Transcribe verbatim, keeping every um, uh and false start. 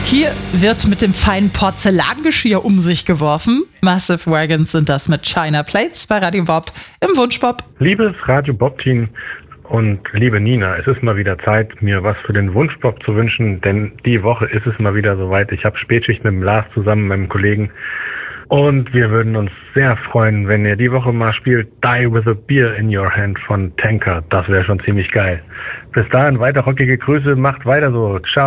Hier wird mit dem feinen Porzellangeschirr um sich geworfen. Massive Wagons sind das mit China Plates bei Radio Bob im Wunschbob. Liebes Radio Bob-Team und liebe Nina, es ist mal wieder Zeit, mir was für den Wunschbob zu wünschen, denn die Woche ist es mal wieder soweit. Ich habe Spätschicht mit dem Lars zusammen, meinem Kollegen. Und wir würden uns sehr freuen, wenn ihr die Woche mal spielt Die With A Beer In Your Hand von Tanker. Das wäre schon ziemlich geil. Bis dahin weiter rockige Grüße, macht weiter so. Ciao.